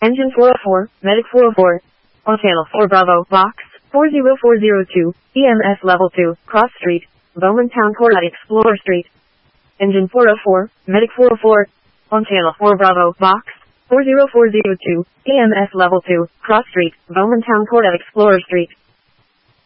Engine 404, Medic 404. On channel 4 Bravo, box 40402, EMS level 2, Cross Street, Bowman Town Court at Explorer Street. Engine 404, Medic 404. On channel 4 Bravo, box 40402, EMS level 2, Cross Street, Bowman Town Court at Explorer Street.